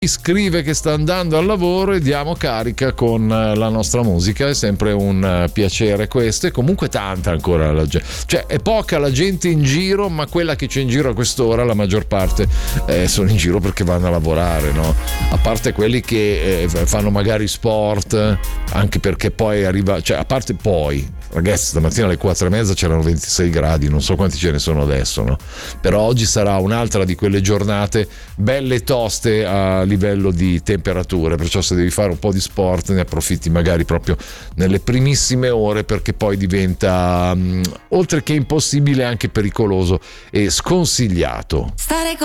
scrive che sta andando al lavoro e diamo carica con la nostra musica. È sempre un piacere questo, e comunque tanta ancora la gente, cioè è poca la gente in giro, ma quella che c'è in giro a quest'ora la maggior parte sono in giro perché vanno a lavorare, no? A parte quelli che fanno magari sport, anche perché poi arriva, cioè a parte poi ragazzi, stamattina alle 4:30 c'erano 26 gradi, non so quanti ce ne sono adesso, no? Però oggi sarà un'altra di quelle giornate belle toste a livello di temperature, perciò se devi fare un po' di sport ne approfitti magari proprio nelle primissime ore, perché poi diventa oltre che impossibile anche pericoloso e sconsigliato.